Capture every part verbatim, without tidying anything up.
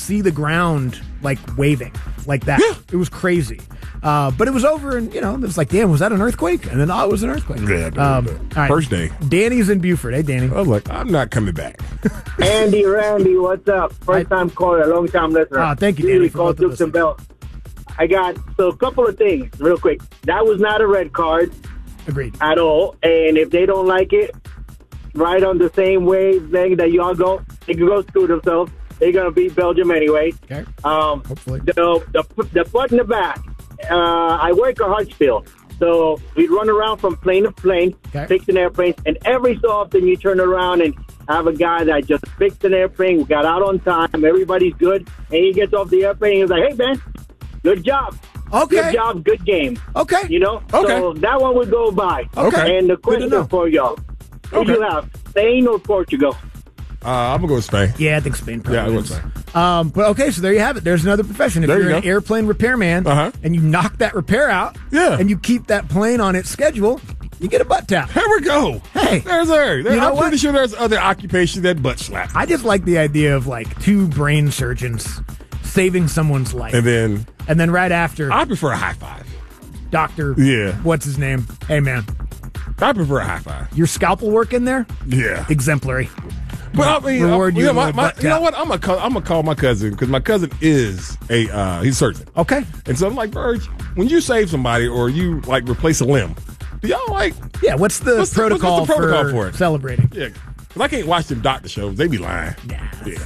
see the ground like waving like that. Yeah. It was crazy. Uh, but it was over, and, you know, it was like, damn, was that an earthquake? And then, oh, it was an earthquake. Yeah, dude, um, dude. all right. First day. Danny's in Buford. Hey, Danny. I was like, I'm not coming back. Andy, Randy, what's up? First time caller, long time listener. Ah, thank you, Danny, Really for called both of Dukes us. and Bell. I got, so a couple of things, real quick. That was not a red card Agreed. at all. And if they don't like it, right on the same wavelength that y'all go, they can go screw themselves. They're going to beat Belgium anyway. Okay. Um, Hopefully. The, the, the foot in the back. Uh, I work at Hartsfield. So we run around from plane to plane, Okay. fixing airplanes. And every so often you turn around and have a guy that just fixed an airplane, we got out on time, everybody's good. And he gets off the airplane and he's like, hey, man, good job. Okay. Good job, good game. Okay. You know? Okay. So that one would go by. Okay. And the Good to know. question for y'all, who Okay. do you have, Spain or Portugal? Uh, I'm going to go with Spain. Yeah, I think Spain probably Yeah, I would wins. say. Um, but okay, so there you have it. There's another profession. If There you you're an go. airplane repairman Uh-huh. and you knock that repair out, Yeah. and you keep that plane on its schedule, you get a butt tap. Here we go. Hey. There's there. there You know I'm pretty what? sure there's other occupations that butt slap. I just like the idea of like two brain surgeons saving someone's life, And then and then right after, I prefer a high five. Doctor, Yeah. what's his name? Hey man, I prefer a high five. your scalpel work in there, Yeah. exemplary. But I mean, Reward uh, you yeah, with my, a my, butt you know tap. what? I'm gonna I'm gonna call my cousin because my cousin is a uh, he's a surgeon, Okay, and so I'm like, Verge, when you save somebody or you like replace a limb, do y'all like yeah. What's the What's the- what's- protocol, what's the protocol for, for it? celebrating? yeah? Because I can't watch them doctor shows; they be lying. Yeah, Yeah.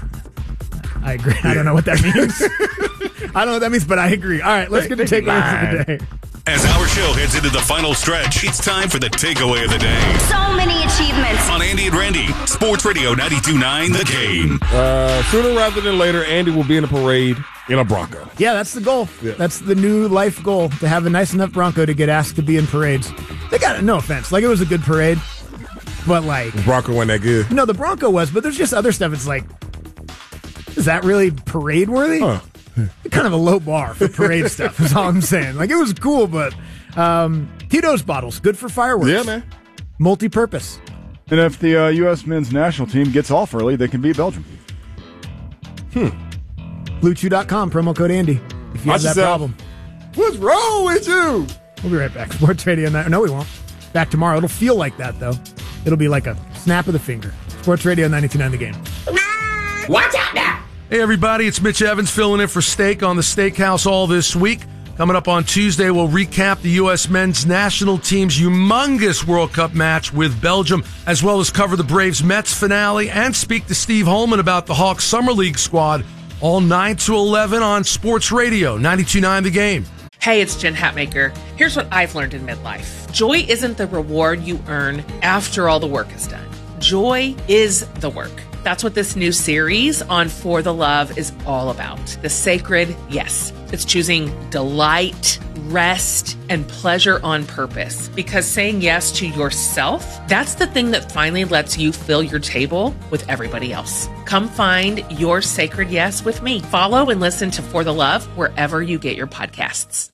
I agree. I don't know what that means. I don't know what that means, but I agree. All right, let's They- get to they be takeaways of the day. As our show heads into the final stretch, it's time for the takeaway of the day. So many achievements. On Andy and Randy, Sports Radio ninety-two point nine The Game. Uh, sooner rather than later, Andy will be in a parade in a Bronco. Yeah, that's the goal. Yeah. That's the new life goal, to have a nice enough Bronco to get asked to be in parades. They got it, no offense. Like, it was a good parade, but like, The Bronco wasn't that good. no, the Bronco was, but there's just other stuff. It's like, is that really parade worthy? Huh. Kind of a low bar for parade stuff, is all I'm saying. Like, it was cool, but um, Tito's bottles, good for fireworks. Yeah, man. Multi-purpose. And if the uh, U S men's national team gets off early, they can beat Belgium. Blue Chew dot com, promo code Andy, if you Watch have that yourself. problem. What's wrong with you? We'll be right back. Sports Radio. No, we won't. Back tomorrow. It'll feel like that, though. It'll be like a snap of the finger. Sports Radio ninety-two point nine The Game. Watch out now! Hey, everybody, it's Mitch Evans filling in for Steak on the Steakhouse all this week. Coming up on Tuesday, we'll recap the U S men's national team's humongous World Cup match with Belgium, as well as cover the Braves-Mets finale and speak to Steve Holman about the Hawks Summer League squad, all nine to eleven on Sports Radio, ninety-two point nine The Game. Hey, it's Jen Hatmaker. Here's what I've learned in midlife. Joy isn't the reward you earn after all the work is done. Joy is the work. That's what this new series on For the Love is all about. The sacred yes. It's choosing delight, rest, and pleasure on purpose. Because saying yes to yourself, that's the thing that finally lets you fill your table with everybody else. Come find your sacred yes with me. Follow and listen to For the Love wherever you get your podcasts.